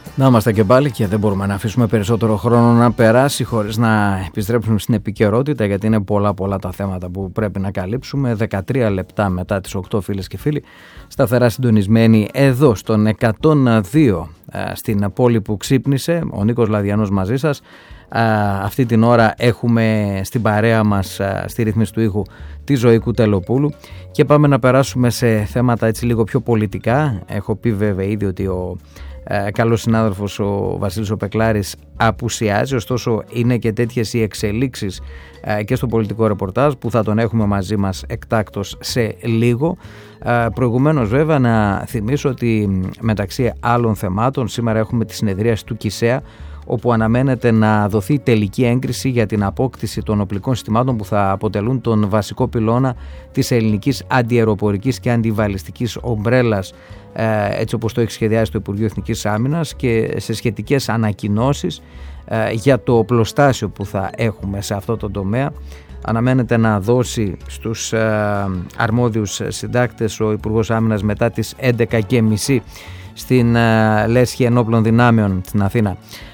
Να είμαστε και πάλι και δεν μπορούμε να αφήσουμε περισσότερο χρόνο να περάσει χωρίς να επιστρέψουμε στην επικαιρότητα, γιατί είναι πολλά τα θέματα που πρέπει να καλύψουμε. 13 λεπτά μετά τις 8, φίλες και φίλοι, σταθερά συντονισμένοι εδώ στον 102 στην πόλη που ξύπνησε. Ο Νίκος Λαδιανός μαζί σας. Αυτή την ώρα έχουμε στην παρέα μας, στη ρύθμιση του ήχου, τη Ζωή Κουτελοπούλου, και πάμε να περάσουμε σε θέματα έτσι λίγο πιο πολιτικά. Έχω πει βέβαια ήδη ότι ο καλός συνάδελφος ο Βασίλης ο Πεκλάρης απουσιάζει, ωστόσο είναι και τέτοιες οι εξελίξεις και στο πολιτικό ρεπορτάζ που θα τον έχουμε μαζί μας εκτάκτως σε λίγο. Προηγουμένως βέβαια να θυμίσω ότι μεταξύ άλλων θεμάτων σήμερα έχουμε τη συνεδρίαση του ΚΙΣΕΑ, όπου αναμένεται να δοθεί τελική έγκριση για την απόκτηση των οπλικών συστημάτων που θα αποτελούν τον βασικό πυλώνα της ελληνικής αντιαεροπορικής και αντιβαλιστικής ομπρέλας, έτσι όπως το έχει σχεδιάσει το Υπουργείο Εθνικής Άμυνας, και σε σχετικές ανακοινώσεις για το οπλοστάσιο που θα έχουμε σε αυτό το τομέα. Αναμένεται να δώσει στους αρμόδιους συντάκτες ο Υπουργός Άμυνας μετά τις 11.30 στην Λέσχη Ενόπλων Δυνάμεων στην Αθήνα.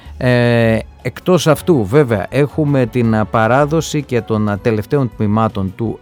Εκτός αυτού βέβαια έχουμε την παράδοση και των τελευταίων τμήματων του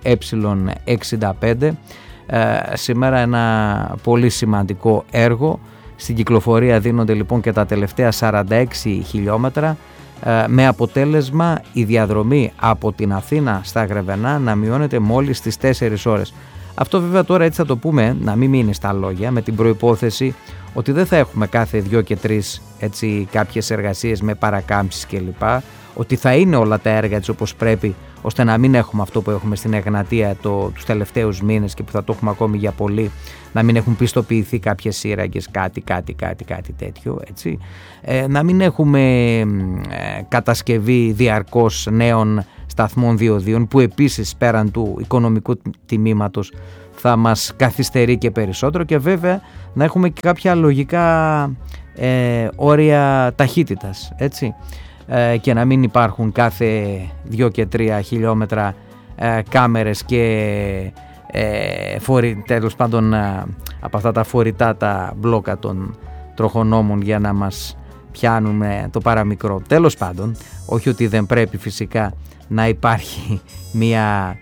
Ε65. Σήμερα ένα πολύ σημαντικό έργο. Στην κυκλοφορία δίνονται λοιπόν και τα τελευταία 46 χιλιόμετρα, με αποτέλεσμα η διαδρομή από την Αθήνα στα Γρεβενά να μειώνεται μόλις στις 4 ώρες. Αυτό βέβαια τώρα έτσι θα το πούμε, να μην μείνει στα λόγια, με την προϋπόθεση ότι δεν θα έχουμε κάθε 2 και 3 έτσι κάποιες εργασίες με παρακάμψεις κλπ. Ότι θα είναι όλα τα έργα έτσι όπως πρέπει, ώστε να μην έχουμε αυτό που έχουμε στην Εγνατία τους τελευταίους μήνες και που θα το έχουμε ακόμη για πολύ, να μην έχουν πιστοποιηθεί κάποιες σύραγγες, κάτι τέτοιο, έτσι. Να μην έχουμε κατασκευή διαρκώς νέων σταθμών διοδίων, που επίσης πέραν του οικονομικού τιμήματος θα μας καθυστερεί και περισσότερο, και βέβαια να έχουμε και κάποια λογικά όρια ταχύτητας, έτσι, και να μην υπάρχουν κάθε 2 και 3 χιλιόμετρα κάμερες και τέλος πάντων από αυτά τα φορητά τα μπλόκα των τροχονόμων για να μας πιάνουν το παραμικρό. Τέλος πάντων, όχι ότι δεν πρέπει φυσικά να υπάρχει μια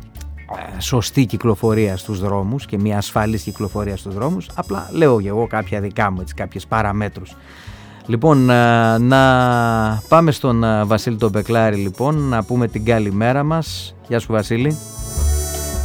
σωστή κυκλοφορία στους δρόμους και μια ασφαλής κυκλοφορία στους δρόμους, απλά λέω και εγώ κάποια δικά μου, έτσι, κάποιες παραμέτρους. Λοιπόν, να πάμε στον Βασίλη τον Πεκλάρη λοιπόν, να πούμε την καλημέρα μας. Γεια σου Βασίλη.